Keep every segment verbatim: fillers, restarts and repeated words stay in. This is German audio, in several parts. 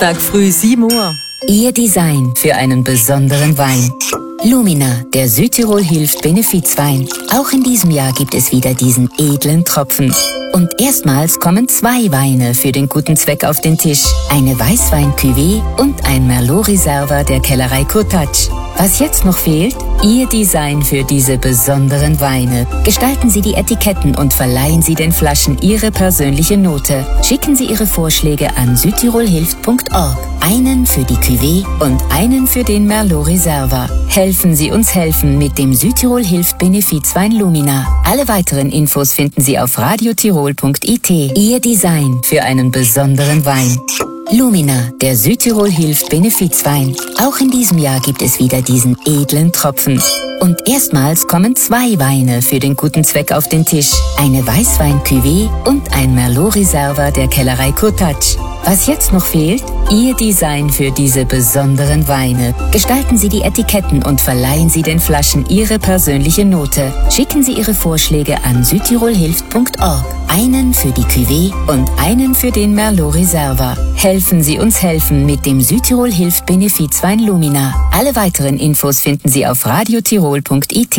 Tag früh sieben Uhr. Ihr Design für einen besonderen Wein. Lumina, der Südtirol hilft Benefizwein. Auch in diesem Jahr gibt es wieder diesen edlen Tropfen. Und erstmals kommen zwei Weine für den guten Zweck auf den Tisch. Eine Weißwein-Cuvée und ein Merlot Reserva der Kellerei Kurtatsch. Was jetzt noch fehlt? Ihr Design für diese besonderen Weine. Gestalten Sie die Etiketten und verleihen Sie den Flaschen Ihre persönliche Note. Schicken Sie Ihre Vorschläge an südtirolhilft punkt org. Einen für die Cuvée und einen für den Merlot Reserva. Helfen Sie uns helfen mit dem Südtirol hilft Benefizwein Lumina. Alle weiteren Infos finden Sie auf radiotirol punkt it. Ihr Design für einen besonderen Wein. Lumina, der Südtirol hilft Benefizwein. Auch in diesem Jahr gibt es wieder diesen edlen Tropfen. Und erstmals kommen zwei Weine für den guten Zweck auf den Tisch. Eine Weißwein-Cuvée und ein Merlot Reserva der Kellerei Kurtatsch. Was jetzt noch fehlt? Ihr Design für diese besonderen Weine. Gestalten Sie die Etiketten und verleihen Sie den Flaschen Ihre persönliche Note. Schicken Sie Ihre Vorschläge an südtirolhilft punkt org. Einen für die Cuvée und einen für den Merlot Reserva. Helfen Sie uns helfen mit dem Südtirol hilft Benefizwein Lumina. Alle weiteren Infos finden Sie auf radiotirol punkt it.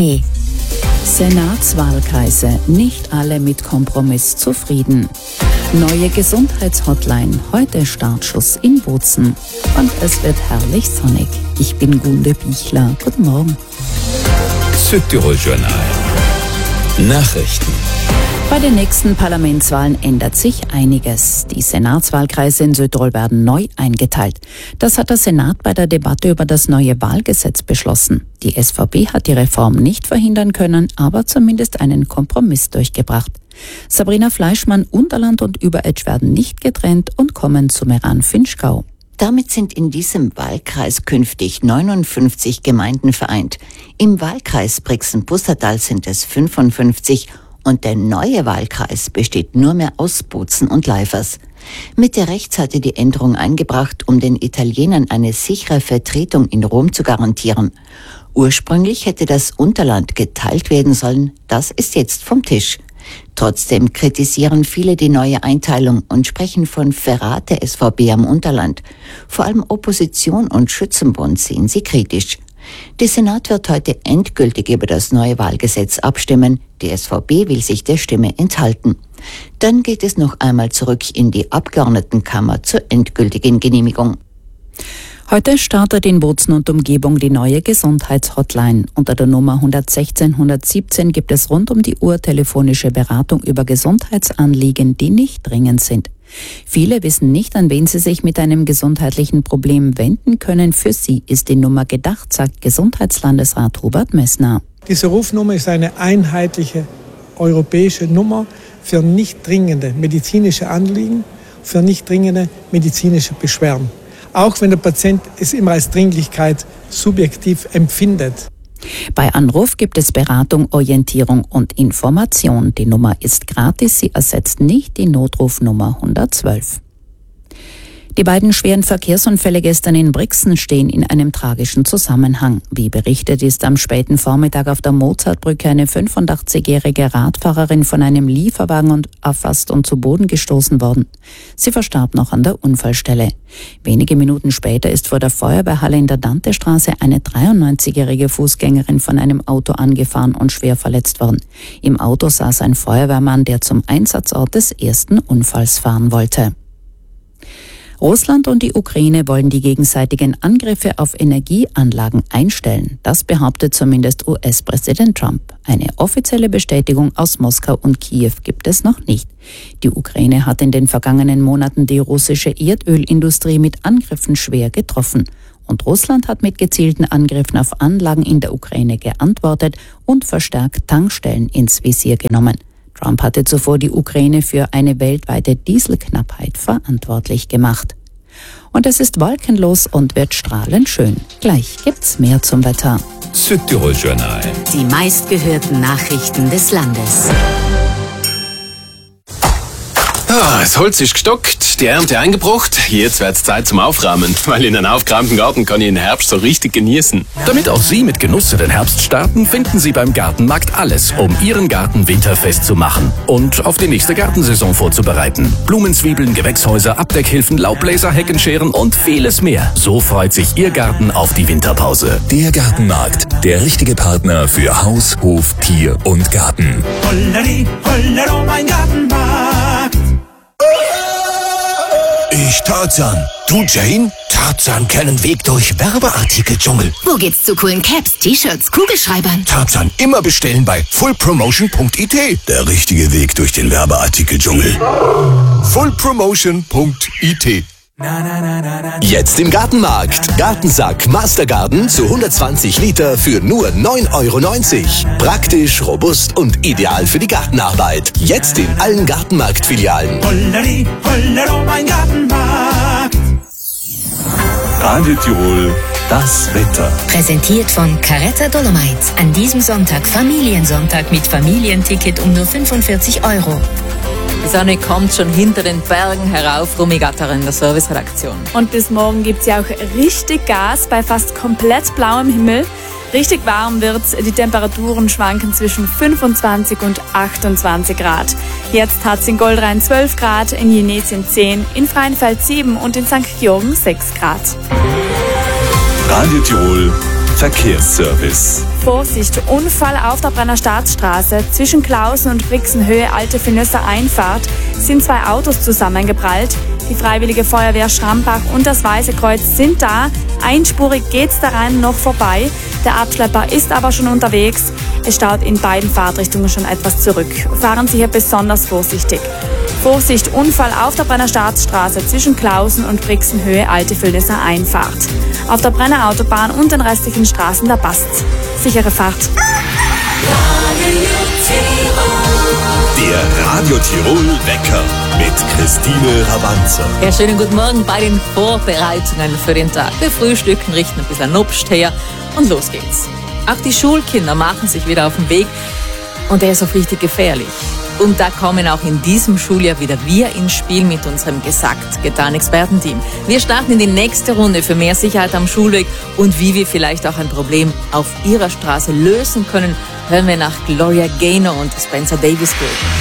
Senatswahlkreise, nicht alle mit Kompromiss zufrieden. Neue Gesundheitshotline, heute Startschuss in Bozen. Und es wird herrlich sonnig. Ich bin Gunde Bichler. Guten Morgen. Südtirol Journal. Nachrichten. Bei den nächsten Parlamentswahlen ändert sich einiges. Die Senatswahlkreise in Südtirol werden neu eingeteilt. Das hat der Senat bei der Debatte über das neue Wahlgesetz beschlossen. Die S V B hat die Reform nicht verhindern können, aber zumindest einen Kompromiss durchgebracht. Sabrina Fleischmann, Unterland und Überetsch werden nicht getrennt und kommen zu Meran-Finchgau. Damit sind in diesem Wahlkreis künftig neunundfünfzig Gemeinden vereint. Im Wahlkreis Brixen-Pustertal sind es fünfundfünfzig und der neue Wahlkreis besteht nur mehr aus Bozen und Leifers. Mitte rechts hatte die Änderung eingebracht, um den Italienern eine sichere Vertretung in Rom zu garantieren. Ursprünglich hätte das Unterland geteilt werden sollen, das ist jetzt vom Tisch. Trotzdem kritisieren viele die neue Einteilung und sprechen von Verrat der S V B am Unterland. Vor allem Opposition und Schützenbund sehen sie kritisch. Der Senat wird heute endgültig über das neue Wahlgesetz abstimmen. Die S V B will sich der Stimme enthalten. Dann geht es noch einmal zurück in die Abgeordnetenkammer zur endgültigen Genehmigung. Heute startet in Bozen und Umgebung die neue Gesundheitshotline. Unter der Nummer eins eins sechs eins eins sieben gibt es rund um die Uhr telefonische Beratung über Gesundheitsanliegen, die nicht dringend sind. Viele wissen nicht, an wen sie sich mit einem gesundheitlichen Problem wenden können. Für sie ist die Nummer gedacht, sagt Gesundheitslandesrat Hubert Messner. Diese Rufnummer ist eine einheitliche europäische Nummer für nicht dringende medizinische Anliegen, für nicht dringende medizinische Beschwerden. Auch wenn der Patient es immer als Dringlichkeit subjektiv empfindet. Bei Anruf gibt es Beratung, Orientierung und Information. Die Nummer ist gratis, sie ersetzt nicht die Notrufnummer hundertzwölf. Die beiden schweren Verkehrsunfälle gestern in Brixen stehen in einem tragischen Zusammenhang. Wie berichtet, ist am späten Vormittag auf der Mozartbrücke eine fünfundachtzigjährige Radfahrerin von einem Lieferwagen erfasst und zu Boden gestoßen worden. Sie verstarb noch an der Unfallstelle. Wenige Minuten später ist vor der Feuerwehrhalle in der Dantestraße eine dreiundneunzigjährige Fußgängerin von einem Auto angefahren und schwer verletzt worden. Im Auto saß ein Feuerwehrmann, der zum Einsatzort des ersten Unfalls fahren wollte. Russland und die Ukraine wollen die gegenseitigen Angriffe auf Energieanlagen einstellen. Das behauptet zumindest U S-Präsident Trump. Eine offizielle Bestätigung aus Moskau und Kiew gibt es noch nicht. Die Ukraine hat in den vergangenen Monaten die russische Erdölindustrie mit Angriffen schwer getroffen. Und Russland hat mit gezielten Angriffen auf Anlagen in der Ukraine geantwortet und verstärkt Tankstellen ins Visier genommen. Trump hatte zuvor die Ukraine für eine weltweite Dieselknappheit verantwortlich gemacht. Und es ist wolkenlos und wird strahlend schön. Gleich gibt's mehr zum Wetter. Südtirol Journal. Die meistgehörten Nachrichten des Landes. Ah, das Holz ist gestockt, die Ernte eingebracht. Jetzt wird's Zeit zum Aufräumen, weil in einem aufgeräumten Garten kann ich den Herbst so richtig genießen. Damit auch Sie mit Genuss in den Herbst starten, finden Sie beim Gartenmarkt alles, um Ihren Garten winterfest zu machen und auf die nächste Gartensaison vorzubereiten. Blumenzwiebeln, Gewächshäuser, Abdeckhilfen, Laubbläser, Heckenscheren und vieles mehr. So freut sich Ihr Garten auf die Winterpause. Der Gartenmarkt, der richtige Partner für Haus, Hof, Tier und Garten. Holleri, Hollero, mein Gartenmarkt. Ich Tarzan. Du Jane? Tarzan kennen Weg durch Werbeartikeldschungel. Wo geht's zu coolen Caps, T-Shirts, Kugelschreibern? Tarzan immer bestellen bei full promotion punkt i t. Der richtige Weg durch den Werbeartikeldschungel. full promotion punkt i t. Jetzt im Gartenmarkt. Gartensack Mastergarden zu hundertzwanzig Liter für nur neun Euro neunzig. Praktisch, robust und ideal für die Gartenarbeit. Jetzt in allen Gartenmarkt-Filialen. Holleri, Hollero, mein Gartenmarkt. Radio Tirol, das Wetter. Präsentiert von Caretta Dolomites. An diesem Sonntag Familiensonntag mit Familienticket um nur fünfundvierzig Euro. Die Sonne kommt schon hinter den Bergen herauf, Romy Gatterer in der Serviceredaktion. Und bis morgen gibt's ja auch richtig Gas bei fast komplett blauem Himmel. Richtig warm wird's, die Temperaturen schwanken zwischen fünfundzwanzig und achtundzwanzig Grad. Jetzt hat's in Goldrhein zwölf Grad, in Jenetien zehn, in Freienfeld sieben und in Sankt Georgen sechs Grad. Radio Tirol, Verkehrsservice. Vorsicht, Unfall auf der Brenner Staatsstraße. Zwischen Klausen und Brixenhöhe Alte Finösser Einfahrt sind zwei Autos zusammengeprallt. Die Freiwillige Feuerwehr Schrambach und das Weiße Kreuz sind da. Einspurig geht's daran noch vorbei. Der Abschlepper ist aber schon unterwegs. Es staut in beiden Fahrtrichtungen schon etwas zurück. Fahren Sie hier besonders vorsichtig. Vorsicht, Unfall auf der Brenner Staatsstraße zwischen Klausen und Brixenhöhe Alte Finösser Einfahrt. Auf der Brenner Autobahn und den restlichen Straßen der passt's. Sichere Fahrt. Der Radio Tirol Wecker mit Christine Rabanzer. Ja, schönen guten Morgen bei den Vorbereitungen für den Tag. Wir frühstücken, richten ein bisschen Obst her und los geht's. Auch die Schulkinder machen sich wieder auf den Weg und der ist auch richtig gefährlich. Und da kommen auch in diesem Schuljahr wieder wir ins Spiel mit unserem gesagt, getan Expertenteam. Wir starten in die nächste Runde für mehr Sicherheit am Schulweg und wie wir vielleicht auch ein Problem auf Ihrer Straße lösen können, hören wir nach Gloria Gaynor und Spencer Davis Group.